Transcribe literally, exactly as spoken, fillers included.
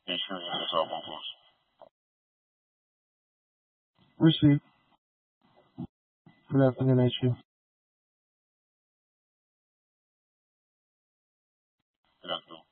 Ensuring this album close. Receive. Good afternoon, H Q. Good afternoon.